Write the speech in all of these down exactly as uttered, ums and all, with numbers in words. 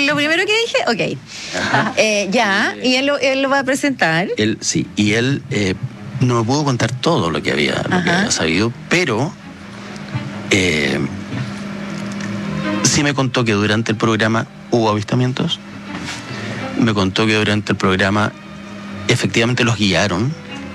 lo primero que dije? Ok. Eh, ya, y él lo, él lo va a presentar. Él, sí, y él eh, no me pudo contar todo lo que había, lo que había sabido, pero eh, sí me contó que durante el programa hubo avistamientos, me contó que durante el programa efectivamente los guiaron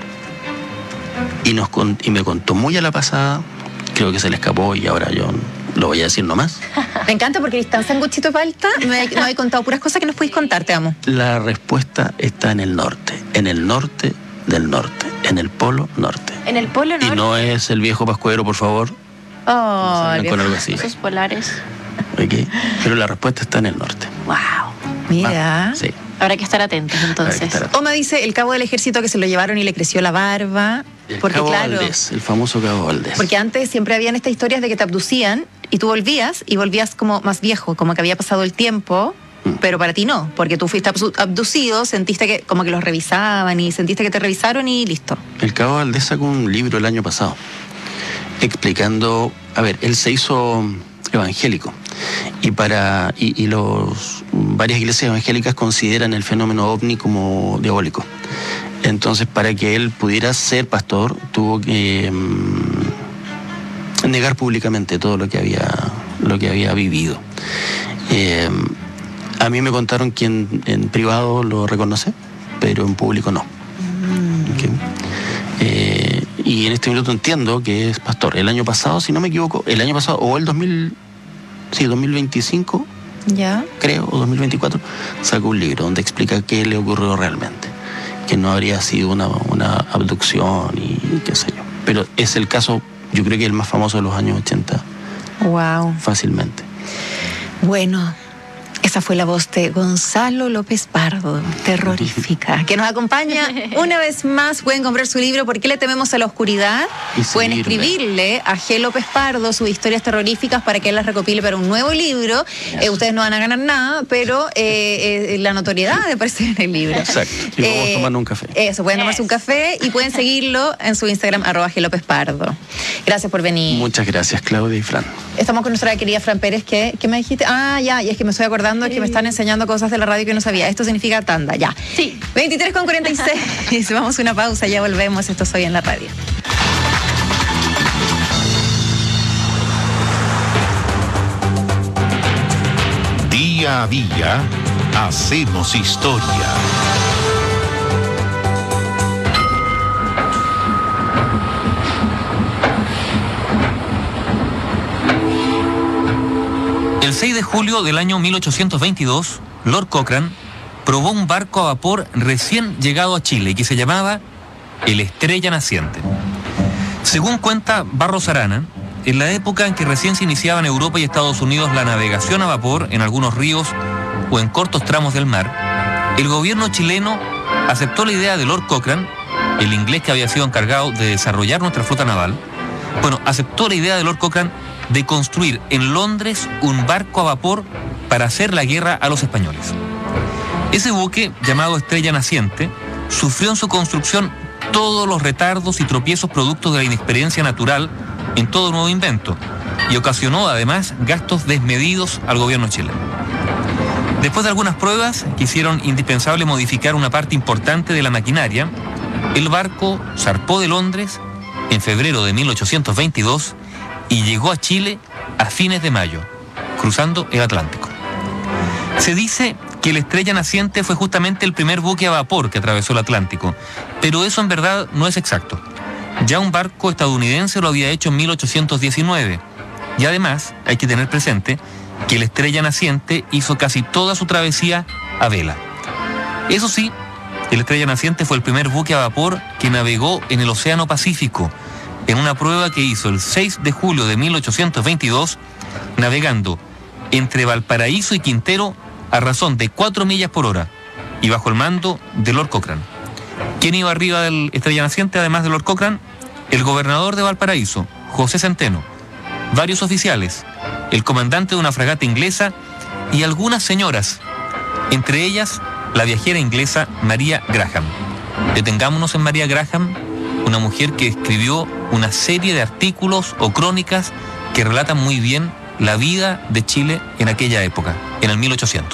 y, nos, y me contó muy a la pasada, creo que se le escapó y ahora yo lo voy a decir nomás. Me encanta porque eres tan sanguchito de palta, me, me he contado puras cosas que nos podéis contar, te amo. La respuesta está en el norte, en el norte del norte, en el polo norte. En el polo norte. Y no es el viejo pascuero, por favor. Oh, no con algo así. Esos polares. Okay. Pero la respuesta está en el norte. Wow. Mira. Ah, sí. Habrá que estar atentos entonces. Estar atentos. Oma dice, el cabo del ejército que se lo llevaron y le creció la barba. El porque Cabo claro, Valdés, el famoso Cabo Valdés. Porque antes siempre habían estas historias de que te abducían y tú volvías y volvías como más viejo, como que había pasado el tiempo, mm. pero para ti no, porque tú fuiste abducido, sentiste que como que los revisaban y sentiste que te revisaron y listo. El Cabo Valdés sacó un libro el año pasado explicando, a ver, él se hizo evangélico y para y, y los varias iglesias evangélicas consideran el fenómeno ovni como diabólico. Entonces, para que él pudiera ser pastor, tuvo que um, negar públicamente todo lo que había, lo que había vivido. Eh, a mí me contaron que en, en privado lo reconoce, pero en público no. Mm. Okay. Eh, y en este minuto entiendo que es pastor. El año pasado, si no me equivoco, el año pasado, o el dos mil, sí, dos mil veinticinco, ya, creo, o dos mil veinticuatro, sacó un libro donde explica qué le ocurrió realmente. Que no habría sido una, una abducción y qué sé yo. Pero es el caso, yo creo que el más famoso de los años ochenta. Wow. Fácilmente. Bueno, esa fue la voz de Gonzalo López Pardo, terrorífica, que nos acompaña una vez más. Pueden comprar su libro ¿Por qué le tememos a la oscuridad? Pueden escribirle a G. López Pardo sus historias terroríficas para que él las recopile para un nuevo libro. Eh, ustedes no van a ganar nada, pero eh, eh, la notoriedad de aparecer en el libro. Exacto. Y podemos eh, tomar un café. Eso, pueden tomarse un café y pueden seguirlo en su Instagram, arroba G. López Pardo. Gracias por venir. Muchas gracias, Claudia y Fran. Estamos con nuestra querida Fran Pérez, que, ¿qué me dijiste? Ah, ya, y es que me estoy acordando que me están enseñando cosas de la radio que no sabía. Esto significa tanda, ya. Sí. veintitrés con cuarenta y seis. Vamos a una pausa, ya volvemos. Esto es Hoy en la Radio. Día a día, hacemos historia. El seis de julio del año mil ochocientos veintidós, Lord Cochrane probó un barco a vapor recién llegado a Chile que se llamaba el Estrella Naciente. Según cuenta Barros Arana, en la época en que recién se iniciaba en Europa y Estados Unidos la navegación a vapor en algunos ríos o en cortos tramos del mar, el gobierno chileno aceptó la idea de Lord Cochrane, el inglés que había sido encargado de desarrollar nuestra flota naval, bueno, aceptó la idea de Lord Cochrane de construir en Londres un barco a vapor para hacer la guerra a los españoles. Ese buque, llamado Estrella Naciente, sufrió en su construcción todos los retardos y tropiezos productos de la inexperiencia natural en todo nuevo invento y ocasionó además gastos desmedidos al gobierno chileno. Después de algunas pruebas que hicieron indispensable modificar una parte importante de la maquinaria, el barco zarpó de Londres en febrero de mil ochocientos veintidós y llegó a Chile a fines de mayo, cruzando el Atlántico. Se dice que el Estrella Naciente fue justamente el primer buque a vapor que atravesó el Atlántico, pero eso en verdad no es exacto. Ya un barco estadounidense lo había hecho en mil ochocientos diecinueve, y además hay que tener presente que el Estrella Naciente hizo casi toda su travesía a vela. Eso sí, el Estrella Naciente fue el primer buque a vapor que navegó en el Océano Pacífico, en una prueba que hizo el seis de julio de mil ochocientos veintidós, navegando entre Valparaíso y Quintero a razón de cuatro millas por hora y bajo el mando de Lord Cochrane. ¿Quién iba arriba del Estrella Naciente además de Lord Cochrane? El gobernador de Valparaíso, José Centeno, varios oficiales, el comandante de una fragata inglesa y algunas señoras, entre ellas la viajera inglesa María Graham. Detengámonos en María Graham, una mujer que escribió una serie de artículos o crónicas que relatan muy bien la vida de Chile en aquella época, en el mil ochocientos.